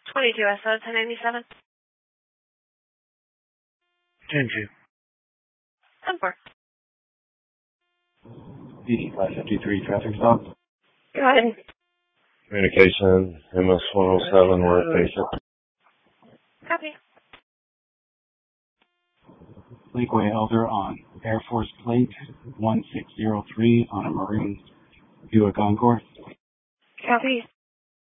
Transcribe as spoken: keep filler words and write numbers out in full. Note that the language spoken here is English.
twenty-two S O ten eighty-seven. ten two. ten four. D D five fifty-three traffic stop. Go ahead. Communication, M S one oh seven, we're at patient. Copy. Lakeway Elder on Air Force Plate one six zero three on a Maroon Buick Encore. Copy.